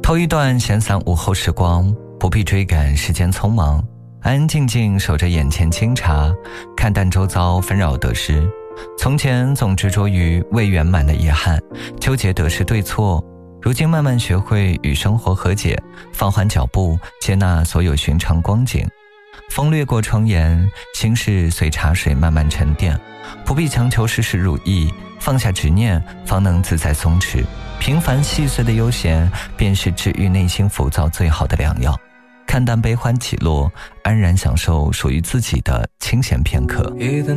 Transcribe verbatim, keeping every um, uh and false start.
头一段闲散午后时光，不必追赶时间匆忙，安安静静守着眼前清茶，看淡周遭纷扰得失。从前总执着于未圆满的遗憾，纠结得失对错，如今慢慢学会与生活和解，放缓脚步，接纳所有寻常光景。风掠过窗沿，心事随茶水慢慢沉淀，不必强求事事如意，放下执念，方能自在松弛。平凡细碎的悠闲，便是治愈内心浮躁最好的良药。看淡悲欢起落，安然享受属于自己的清闲片刻。